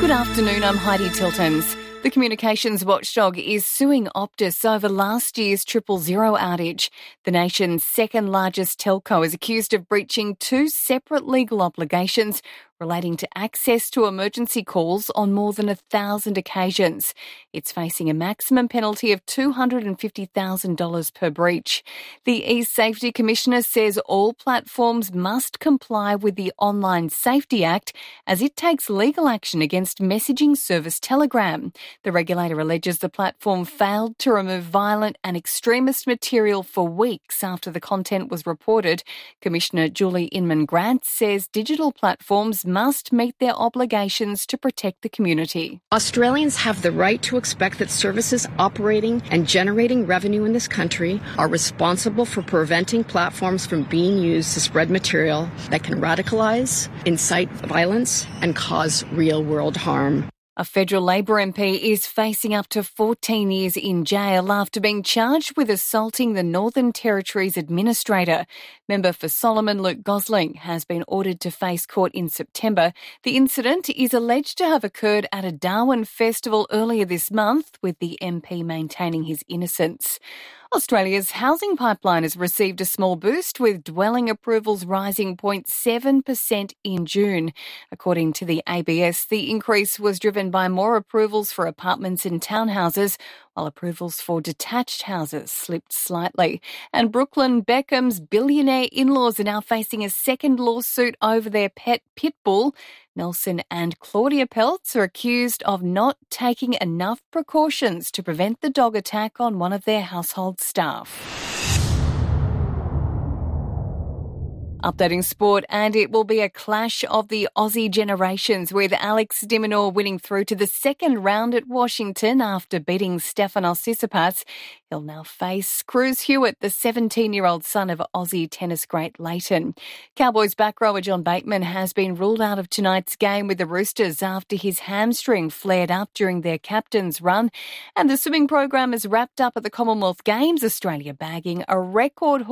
Good afternoon, I'm Heidi Tiltons. The communications watchdog is suing Optus over last year's 000 outage. The nation's second largest telco is accused of breaching two separate legal obligations relating to access to emergency calls on more than 1,000 occasions. It's facing a maximum penalty of $250,000 per breach. The e-Safety Commissioner says all platforms must comply with the Online Safety Act as it takes legal action against messaging service Telegram. The regulator alleges the platform failed to remove violent and extremist material for weeks after the content was reported. Commissioner Julie Inman-Grant says digital platforms must meet their obligations to protect the community. Australians have the right to expect that services operating and generating revenue in this country are responsible for preventing platforms from being used to spread material that can radicalize, incite violence, and cause real-world harm. A federal Labor MP is facing up to 14 years in jail after being charged with assaulting the Northern Territory's administrator. Member for Solomon Luke Gosling has been ordered to face court in September. The incident is alleged to have occurred at a Darwin festival earlier this month, with the MP maintaining his innocence. Australia's housing pipeline has received a small boost, with dwelling approvals rising 0.7% in June. According to the ABS, the increase was driven by more approvals for apartments and townhouses, while approvals for detached houses slipped slightly. And Brooklyn Beckham's billionaire in-laws are now facing a second lawsuit over their pet pit bull. Nelson and Claudia Peltz are accused of not taking enough precautions to prevent the dog attack on one of their household staff. Updating sport, and it will be a clash of the Aussie generations, with Alex de Minaur winning through to the second round at Washington after beating Stefanos Tsitsipas. He'll now face Cruz Hewitt, the 17-year-old son of Aussie tennis great Leighton. Cowboys back rower John Bateman has been ruled out of tonight's game with the Roosters after his hamstring flared up during their captain's run. And the swimming program is wrapped up at the Commonwealth Games, Australia bagging a record